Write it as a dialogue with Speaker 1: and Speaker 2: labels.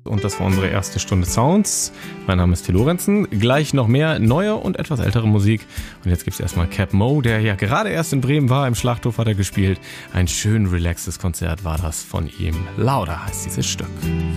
Speaker 1: Und das war unsere erste Stunde Sounds. Mein Name ist Till Lorenzen. Gleich noch mehr neue und etwas ältere Musik. Und jetzt gibt's erstmal Cap Mo, der ja gerade erst in Bremen war. Im Schlachthof hat er gespielt. Ein schön relaxtes Konzert war das von ihm. Lauder heißt dieses Stück.